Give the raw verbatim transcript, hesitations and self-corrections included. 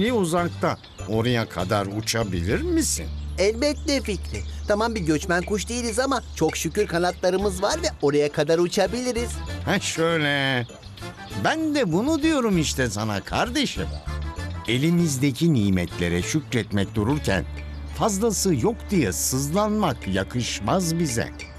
hayli uzakta. Oraya kadar uçabilir misin? Elbette Fikri. Tamam, bir göçmen kuş değiliz ama çok şükür kanatlarımız var ve oraya kadar uçabiliriz. Ha şöyle. Ben de bunu diyorum işte sana kardeşim. Elimizdeki nimetlere şükretmek dururken fazlası yok diye sızlanmak yakışmaz bize.